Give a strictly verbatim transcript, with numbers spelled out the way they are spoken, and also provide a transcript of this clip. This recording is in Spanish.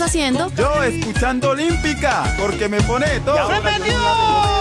haciendo? Yo escuchando Olímpica, porque me pone todo. ¡Se metió!